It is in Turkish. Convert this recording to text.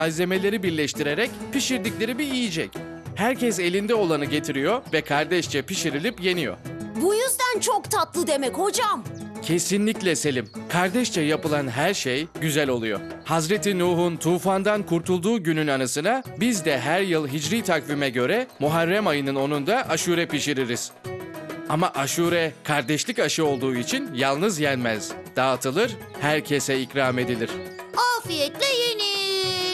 Malzemeleri birleştirerek pişirdikleri bir yiyecek. Herkes elinde olanı getiriyor ve kardeşçe pişirilip yeniyor. Bu yüzden çok tatlı demek hocam. Kesinlikle Selim. Kardeşçe yapılan her şey güzel oluyor. Hazreti Nuh'un tufandan kurtulduğu günün anısına biz de her yıl hicri takvime göre Muharrem ayının 10'unda aşure pişiririz. Ama aşure kardeşlik aşı olduğu için yalnız yenmez. Dağıtılır, herkese ikram edilir. Afiyetle